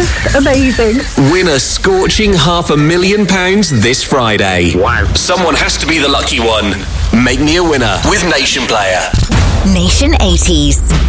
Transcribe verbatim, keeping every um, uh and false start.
just amazing. Win a scorching half a million pounds this Friday. Wow. Someone has to be the lucky one. Make me a winner with Nation Player. Nation eighties.